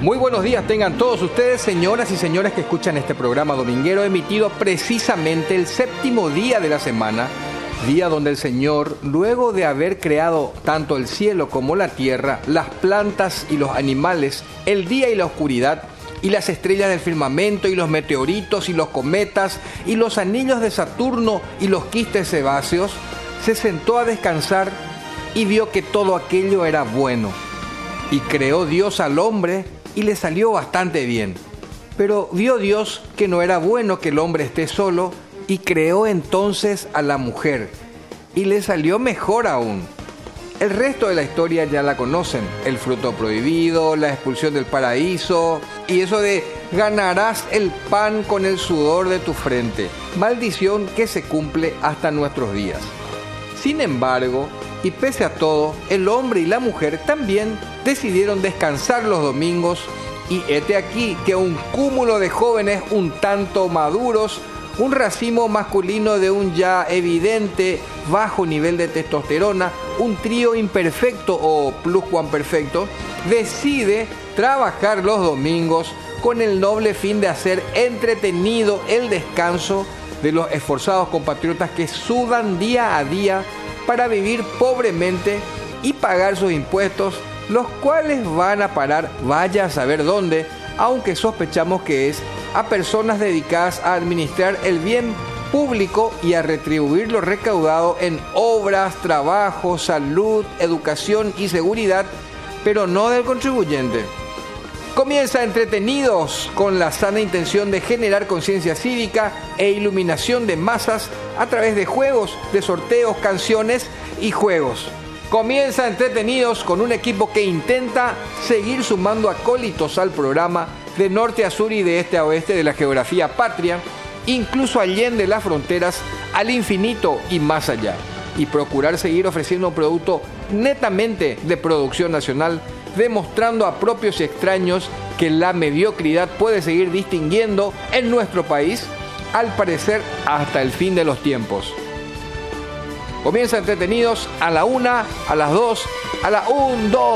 Muy buenos días tengan todos ustedes, señoras y señores que escuchan este programa dominguero emitido precisamente el séptimo día de la semana, día donde el Señor, luego de haber creado tanto el cielo como la tierra, las plantas y los animales, el día y la oscuridad, y las estrellas del firmamento, y los meteoritos, y los cometas, y los anillos de Saturno, y los quistes sebáceos, se sentó a descansar y vio que todo aquello era bueno. Y creó Dios al hombre, y le salió bastante bien. Pero vio Dios que no era bueno que el hombre esté solo, y creó entonces a la mujer, y le salió mejor aún. El resto de la historia ya la conocen: el fruto prohibido, la expulsión del paraíso, y eso de ganarás el pan con el sudor de tu frente, maldición que se cumple hasta nuestros días. Sin embargo, y pese a todo, el hombre y la mujer también decidieron descansar los domingos, y hete aquí que un cúmulo de jóvenes un tanto maduros, un racimo masculino de un ya evidente bajo nivel de testosterona, un trío imperfecto o pluscuamperfecto, decide trabajar los domingos con el noble fin de hacer entretenido el descanso de los esforzados compatriotas que sudan día a día para vivir pobremente y pagar sus impuestos, los cuales van a parar, vaya a saber dónde, aunque sospechamos que es a personas dedicadas a administrar el bien público y a retribuir lo recaudado en obras, trabajo, salud, educación y seguridad, pero no del contribuyente. Comienza Entretenidos con la sana intención de generar conciencia cívica e iluminación de masas a través de juegos, de sorteos, canciones y juegos. Comienza Entretenidos con un equipo que intenta seguir sumando acólitos al programa de norte a sur y de este a oeste de la geografía patria, incluso allende las fronteras, al infinito y más allá, y procurar seguir ofreciendo un producto netamente de producción nacional, demostrando a propios y extraños que la mediocridad puede seguir distinguiendo en nuestro país, al parecer hasta el fin de los tiempos. Comienza Entretenidos a la 1, a las 2, a la 1, 2.